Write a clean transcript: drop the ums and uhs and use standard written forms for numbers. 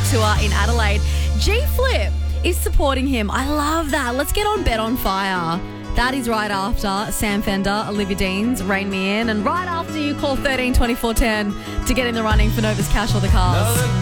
tour in Adelaide. G-Flip is supporting him. I love that. Let's get on Bet on Fire. That is right after Sam Fender, Olivia Deans, Rain Me In, and right after you call 13 24 10 to get in the running for Nova's Cash or the Cars.